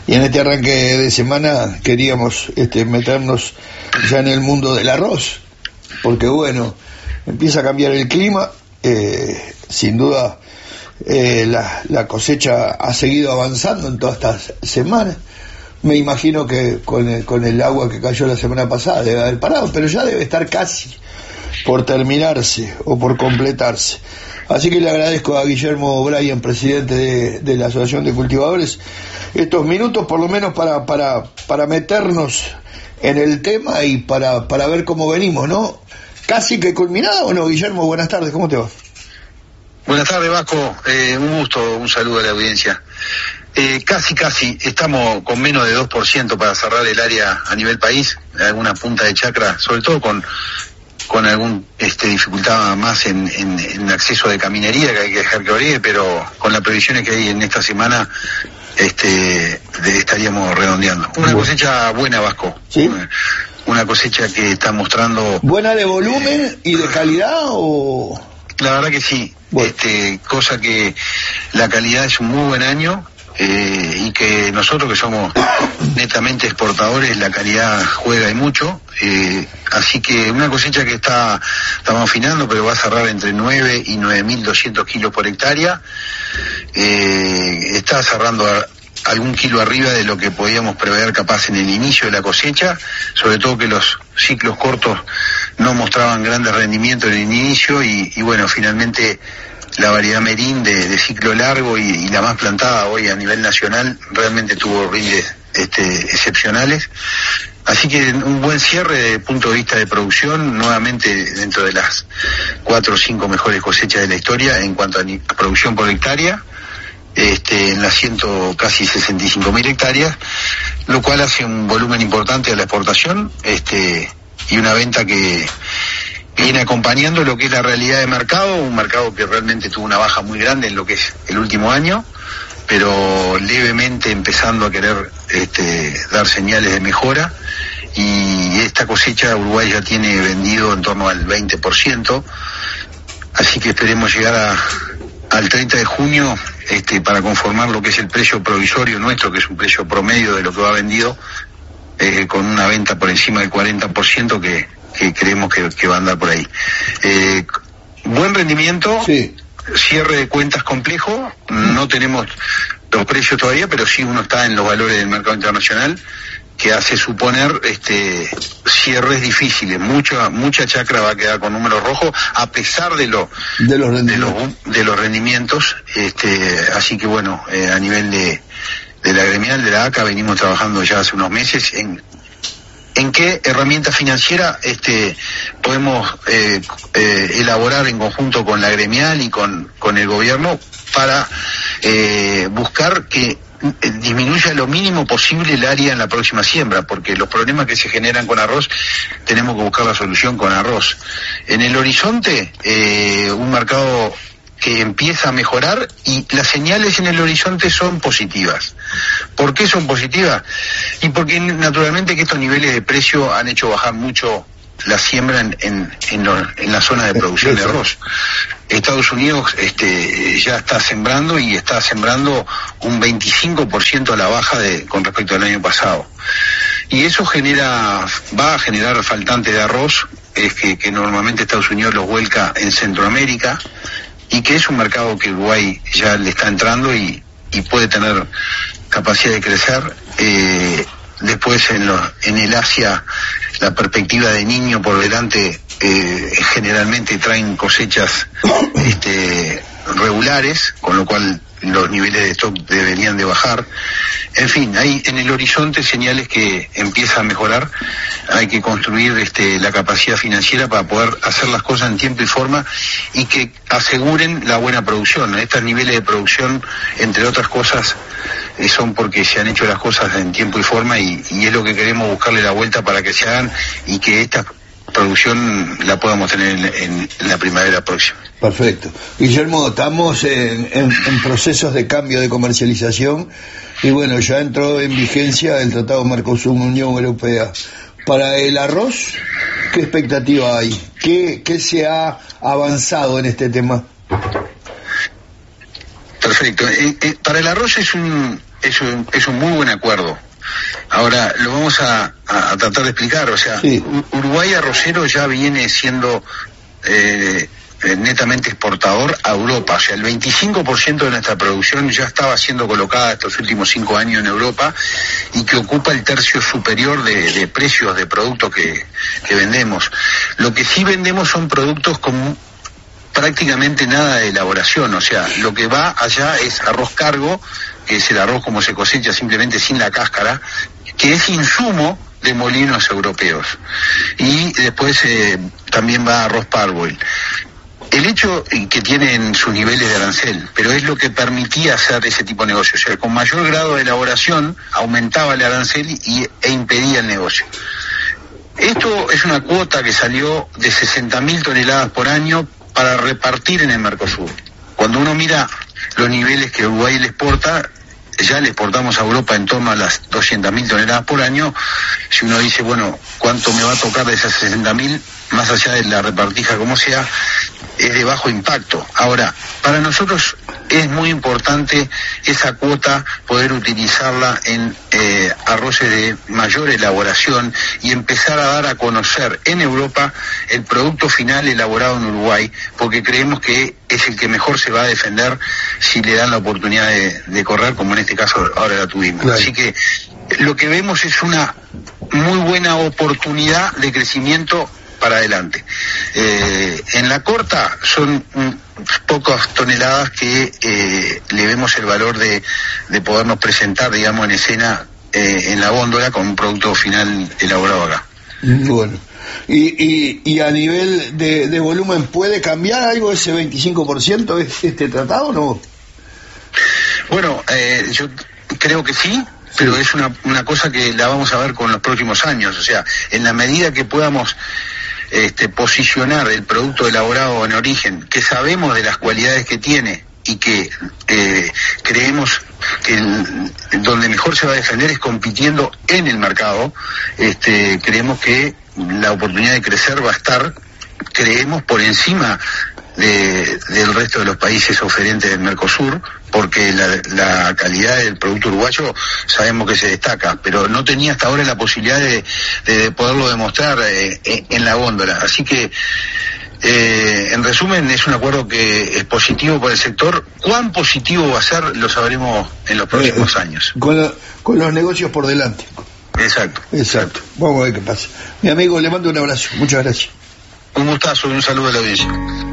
Y en este arranque de semana queríamos meternos ya en el mundo del arroz, porque bueno, empieza a cambiar el clima, sin duda la cosecha ha seguido avanzando en todas estas semanas. Me imagino que con el agua que cayó la semana pasada debe haber parado, pero ya debe estar casi por terminarse o por completarse. Así que le agradezco a Guillermo Bryan, presidente de la Asociación de Cultivadores, estos minutos por lo menos para meternos en el tema y para ver cómo venimos, ¿no? Casi que culminado, ¿o no, Guillermo? Buenas tardes, ¿cómo te va? Buenas tardes, Vasco, un gusto, un saludo a la audiencia. Casi, estamos con menos de 2% para cerrar el área a nivel país, alguna punta de chacra, sobre todo con algún dificultad más en acceso de caminería que hay que dejar que oregue, pero con las previsiones que hay en esta semana estaríamos redondeando. Una cosecha buena, Vasco. ¿Sí? Una cosecha que está mostrando... ¿Buena de volumen y de calidad o...? La verdad que sí. Bueno. Cosa que la calidad es un muy buen año. Y que nosotros que somos netamente exportadores, la calidad juega y mucho, así que una cosecha que estamos afinando, pero va a cerrar entre 9 y 9.200 kilos por hectárea, está cerrando algún kilo arriba de lo que podíamos prever capaz en el inicio de la cosecha, sobre todo que los ciclos cortos no mostraban grandes rendimientos en el inicio y bueno, finalmente la variedad Merín de ciclo largo y la más plantada hoy a nivel nacional realmente tuvo rindes excepcionales. Así que un buen cierre desde el punto de vista de producción, nuevamente dentro de las 4 o 5 mejores cosechas de la historia en cuanto a producción por hectárea, en las casi 65.000 hectáreas, lo cual hace un volumen importante de la exportación y una venta que viene acompañando lo que es la realidad de mercado, un mercado que realmente tuvo una baja muy grande en lo que es el último año, pero levemente empezando a querer dar señales de mejora, y esta cosecha Uruguay ya tiene vendido en torno al 20%, así que esperemos llegar al 30 de junio para conformar lo que es el precio provisorio nuestro, que es un precio promedio de lo que va vendido, con una venta por encima del 40% que creemos que va a andar por ahí. Buen rendimiento, sí. Cierre de cuentas complejo, no tenemos los precios todavía, pero sí uno está en los valores del mercado internacional, que hace suponer cierres difíciles. Mucha chacra va a quedar con números rojos, a pesar de los rendimientos, así que bueno, a nivel de la gremial, de la ACA, venimos trabajando ya hace unos meses en qué herramienta financiera podemos elaborar en conjunto con la gremial y con el gobierno para buscar que disminuya lo mínimo posible el área en la próxima siembra, porque los problemas que se generan con arroz tenemos que buscar la solución con arroz. En el horizonte, un mercado que empieza a mejorar y las señales en el horizonte son positivas. ¿Por qué son positivas? Y porque naturalmente que estos niveles de precio han hecho bajar mucho la siembra en la zona de producción de arroz. Estados Unidos ya está sembrando y está sembrando un 25% a la baja con respecto al año pasado. Y eso va a generar faltante de arroz, que normalmente Estados Unidos los vuelca en Centroamérica, y que es un mercado que Uruguay ya le está entrando y puede tener capacidad de crecer. Después en el Asia, la perspectiva de niño por delante generalmente traen cosechas regulares, con lo cual los niveles de stock deberían de bajar. En fin, hay en el horizonte señales que empieza a mejorar. Hay que construir la capacidad financiera para poder hacer las cosas en tiempo y forma y que aseguren la buena producción. Estos niveles de producción, entre otras cosas, son porque se han hecho las cosas en tiempo y forma y es lo que queremos buscarle la vuelta para que se hagan y que esta producción la podamos tener en la primavera próxima. Perfecto. Guillermo, estamos en procesos de cambio de comercialización y bueno, ya entró en vigencia el Tratado Mercosur-Unión Europea. Para el arroz, ¿qué expectativa hay? ¿Qué se ha avanzado en este tema? Perfecto. Para el arroz es un es un muy buen acuerdo. Ahora, lo vamos a tratar de explicar. O sea, sí. Uruguay arrocero ya viene siendo netamente exportador a Europa. O sea, el 25% de nuestra producción ya estaba siendo colocada estos últimos 5 años en Europa, y que ocupa el tercio superior de precios de productos que vendemos. Lo que sí vendemos son productos con prácticamente nada de elaboración. O sea, lo que va allá es arroz cargo, que es el arroz como se cosecha simplemente sin la cáscara, que es insumo de molinos europeos. Y después también va arroz parboil. El hecho que tienen sus niveles de arancel, pero es lo que permitía hacer ese tipo de negocio. O sea, con mayor grado de elaboración aumentaba el arancel e impedía el negocio. Esto es una cuota que salió de 60.000 toneladas por año para repartir en el Mercosur. Cuando uno mira los niveles que Uruguay le exporta, ya le exportamos a Europa en torno a las 200.000 toneladas por año. Si uno dice, bueno, ¿cuánto me va a tocar de esas 60.000? Más allá de la repartija como sea, es de bajo impacto. Ahora, para nosotros es muy importante esa cuota, poder utilizarla en arroces de mayor elaboración y empezar a dar a conocer en Europa el producto final elaborado en Uruguay, porque creemos que es el que mejor se va a defender si le dan la oportunidad de correr, como en este caso ahora la tuvimos. Claro. Así que lo que vemos es una muy buena oportunidad de crecimiento para adelante. En la corta son pocas toneladas que le vemos el valor de podernos presentar, digamos, en escena en la góndola con un producto final elaborado acá. Bueno, y a nivel de volumen, ¿puede cambiar algo ese 25% este tratado o no? Bueno, yo creo que sí. Pero es una cosa que la vamos a ver con los próximos años. O sea, en la medida que podamos posicionar el producto elaborado en origen, que sabemos de las cualidades que tiene y que creemos que donde mejor se va a defender es compitiendo en el mercado, creemos que la oportunidad de crecer va a estar, creemos, por encima del resto de los países oferentes del Mercosur, porque la calidad del producto uruguayo sabemos que se destaca, pero no tenía hasta ahora la posibilidad de poderlo demostrar en la góndola. Así que, en resumen, es un acuerdo que es positivo para el sector. ¿Cuán positivo va a ser? Lo sabremos en los próximos años. Con los negocios por delante. Exacto. Vamos a ver qué pasa. Mi amigo, le mando un abrazo. Muchas gracias. Un gustazo y un saludo a la audiencia.